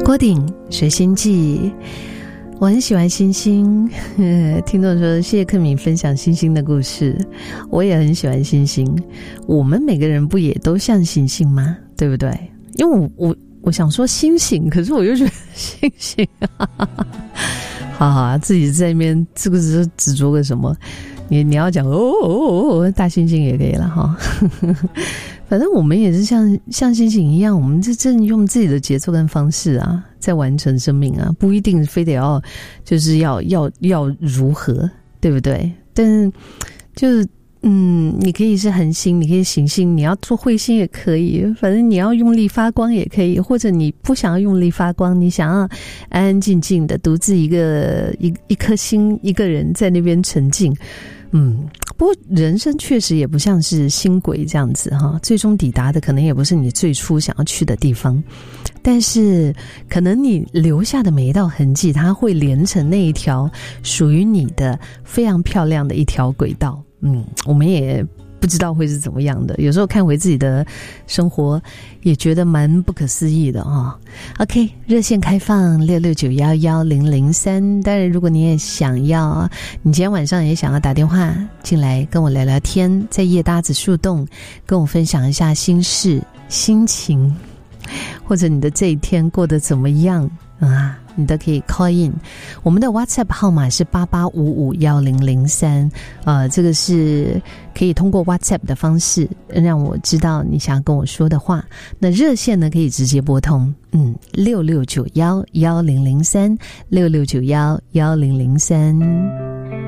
坡顶随心记，我很喜欢星星。听众说谢谢克敏分享星星的故事，我也很喜欢星星。我们每个人不也都像星星吗？对不对？因为我想说星星，可是我又觉得星星好好啊，自己在那边这个是执着个什么？你要讲大猩猩也可以了哈。反正我们也是像猩猩一样，我们正用自己的节奏跟方式啊，在完成生命啊，不一定非得要就是要如何，对不对？但是就是你可以是恒星，你可以行星，你要做彗星也可以，反正你要用力发光也可以，或者你不想要用力发光，你想要安安静静的独自一颗星一个人在那边沉静。不过人生确实也不像是星轨这样子哈，最终抵达的可能也不是你最初想要去的地方，但是可能你留下的每一道痕迹，它会连成那一条属于你的非常漂亮的一条轨道。我们也不知道会是怎么样的，有时候看回自己的生活也觉得蛮不可思议的啊。OK， 热线开放669111003，当然如果你也想要，你今天晚上也想要打电话进来跟我聊聊天，在夜搭子树洞跟我分享一下心事心情，或者你的这一天过得怎么样啊，你都可以 call in。 我们的 WhatsApp 号码是88551003，这个是可以通过 WhatsApp 的方式让我知道你想要跟我说的话。那热线呢可以直接拨通66911003 66911003。